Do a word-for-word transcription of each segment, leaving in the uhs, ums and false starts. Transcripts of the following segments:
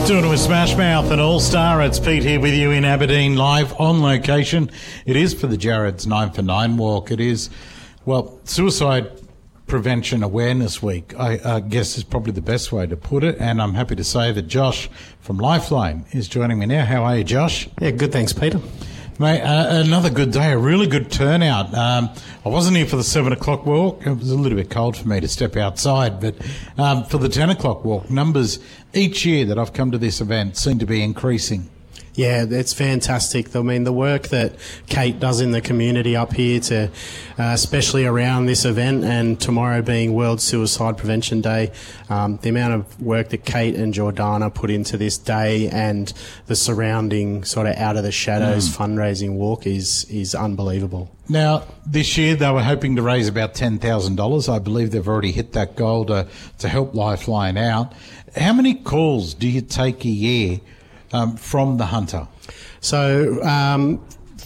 Doing it with Smash Mouth and All Star. It's Pete here with you in Aberdeen, live on location. It is for the Jared's nine for nine walk. It is, well, Suicide Prevention Awareness Week, I uh, guess is probably the best way to put it. And I'm happy to say that Josh from Lifeline is joining me now. How are you, Josh? Yeah, good, thanks, Peter. Mate, uh, another good day, a really good turnout. Um, I wasn't here for the seven o'clock walk. It was a little bit cold for me to step outside, but um, for the ten o'clock walk, numbers each year that I've come to this event seem to be increasing. Yeah, it's fantastic. I mean, the work that Kate does in the community up here, to, uh, especially around this event and tomorrow being World Suicide Prevention Day, um, the amount of work that Kate and Jordana put into this day and the surrounding sort of Out of the Shadows mm. fundraising walk is is unbelievable. Now, this year they were hoping to raise about ten thousand dollars. I believe they've already hit that goal to, to help Lifeline out. How many calls do you take a year Um, from the Hunter? So um,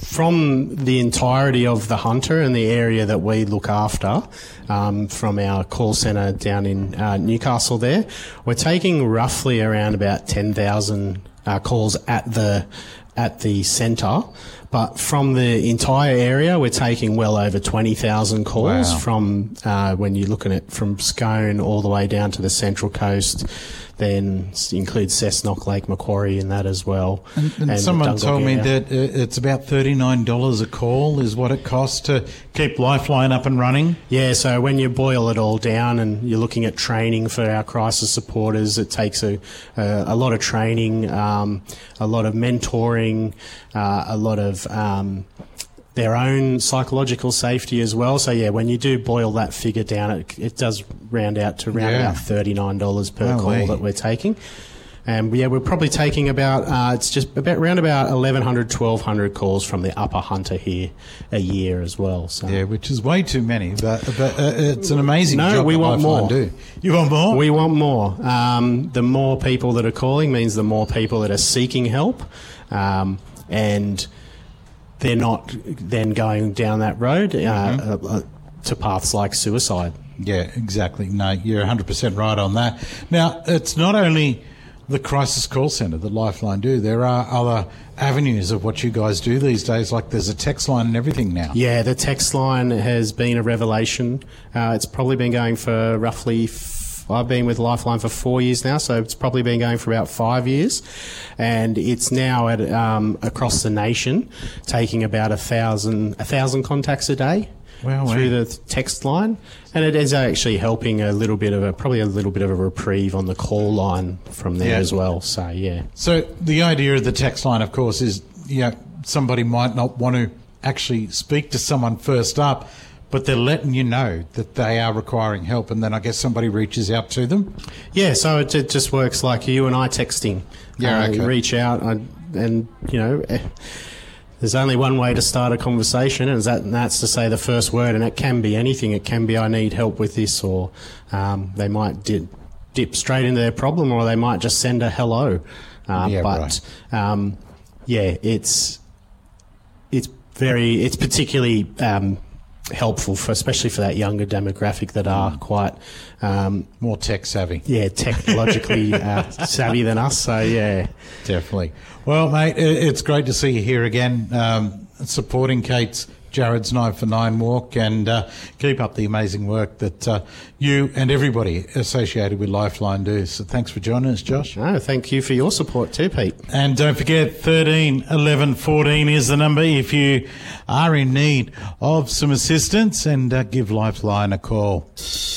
from the entirety of the Hunter and the area that we look after, um, from our call centre down in uh, Newcastle there, we're taking roughly around about ten thousand uh, calls at the at the centre. But from the entire area, we're taking well over twenty thousand calls. Wow. From uh, when you're looking at from Scone all the way down to the Central Coast. Then includes Cessnock, Lake Macquarie in that as well. And, and, and someone told me that it's about thirty-nine dollars a call is what it costs to keep Lifeline up and running. Yeah, so when you boil it all down and you're looking at training for our crisis supporters, it takes a, a, a lot of training, um, a lot of mentoring, uh, a lot of um, their own psychological safety as well. So, yeah, when you do boil that figure down, it, it does round out to around yeah. about thirty-nine dollars per oh, call wait. that we're taking. And, yeah, we're probably taking about, uh, it's just about around about eleven hundred, twelve hundred calls from the Upper Hunter here a year as well. So. Yeah, which is way too many, but, but uh, it's an amazing no, job we that want Lifeline more. do. You want more? We want more. Um, the more people that are calling means the more people that are seeking help. Um, and... they're not then going down that road uh, mm-hmm. uh, to paths like suicide. Yeah, exactly. No, you're one hundred percent right on that. Now, it's not only the crisis call centre that Lifeline do. There are other avenues of what you guys do these days, like there's a text line and everything now. Yeah, the text line has been a revelation. Uh, it's probably been going for roughly... F- I've been with Lifeline for four years now, so it's probably been going for about five years. And it's now at um, across the nation, taking about a thousand, a thousand contacts a day wow, through wow. the text line. And it is actually helping a little bit of a, probably a little bit of a reprieve on the call line from there yeah. as well. So, yeah. So the idea of the text line, of course, is, you know, somebody might not want to actually speak to someone first up, but they're letting you know that they are requiring help, and then I guess somebody reaches out to them? Yeah, so it, it just works like you and I texting. Yeah, uh, okay. You reach out, and, and you know, eh, there's only one way to start a conversation, and, that, and that's to say the first word, and it can be anything. It can be, I need help with this, or um, they might dip, dip straight into their problem, or they might just send a hello. Uh, yeah, but, right. um, yeah, it's, it's very, it's particularly... Um, helpful for, especially for that younger demographic that are quite um, more tech savvy. Yeah, technologically uh, savvy than us. So yeah, definitely. Well, mate, it's great to see you here again, um, supporting Kate's Jared's nine for nine walk, and uh, keep up the amazing work that uh, you and everybody associated with Lifeline do. So thanks for joining us, Josh. No, thank you for your support too, Pete. And don't forget, thirteen eleven fourteen is the number if you are in need of some assistance, and uh, give Lifeline a call.